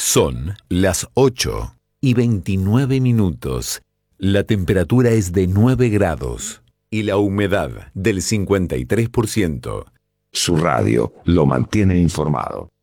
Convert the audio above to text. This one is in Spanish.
Son las 8:29. La temperatura es de 9 grados y la humedad del 53%. Su radio lo mantiene informado.